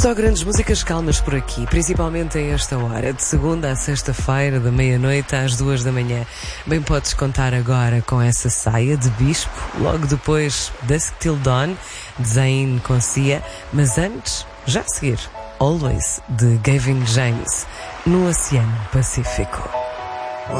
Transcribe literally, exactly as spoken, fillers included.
Só grandes músicas calmas por aqui, principalmente a esta hora, de segunda a sexta-feira, da meia-noite às duas da manhã. Bem podes contar agora com essa saia de bispo, logo depois Dusk Till Dawn, de Zayn com Sia, mas antes, já a seguir, Always, de Gavin James, no Oceano Pacífico.